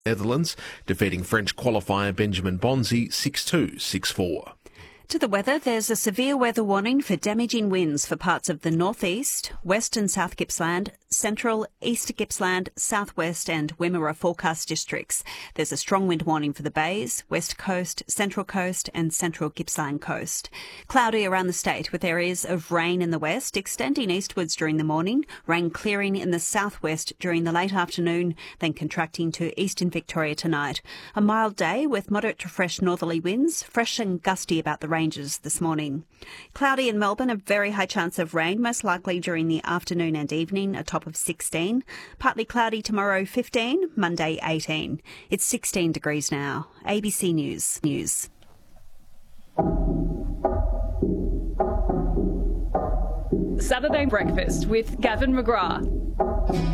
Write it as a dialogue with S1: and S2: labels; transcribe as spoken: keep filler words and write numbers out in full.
S1: Netherlands, defeating French qualifier Benjamin Bonzi six two, six four.
S2: To the weather, there's a severe weather warning for damaging winds for parts of the northeast, west and south Gippsland, central, east Gippsland, southwest and Wimmera forecast districts. There's a strong wind warning for the Bays, west coast, central coast and central Gippsland coast. Cloudy around the state with areas of rain in the west, extending eastwards during the morning, rain clearing in the southwest during the late afternoon, then contracting to eastern Victoria tonight. A mild day with moderate to fresh northerly winds, fresh and gusty about the ranges this morning. Cloudy in Melbourne, a very high chance of rain, most likely during the afternoon and evening, a top of sixteen. Partly cloudy tomorrow, fifteen, Monday, eighteen. It's sixteen degrees now. A B C News. News.
S3: Saturday Breakfast with Gavin McGrath.